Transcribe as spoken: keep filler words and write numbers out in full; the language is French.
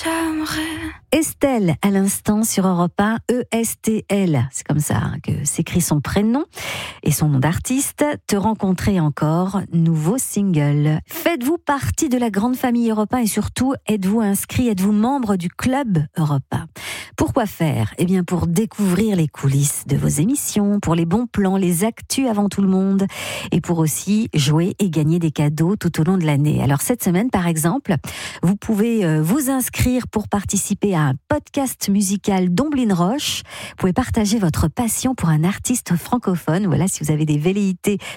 Estelle, à l'instant sur Europe un, E S T L, c'est comme ça hein, que s'écrit son prénom et son nom d'artiste. Te rencontrer encore, nouveau single. Faites-vous partie de la grande famille Europe un et surtout, êtes-vous inscrit, êtes-vous membre du club Europe un? Pourquoi faire? Eh bien, pour découvrir les coulisses de vos émissions, pour les bons plans, les actus avant tout le monde, et pour aussi jouer et gagner des cadeaux tout au long de l'année. Alors, cette semaine, par exemple, vous pouvez vous inscrire pour participer à un podcast musical d'Omblin Roche. Vous pouvez partager votre passion pour un artiste francophone. Voilà, si vous avez des velléités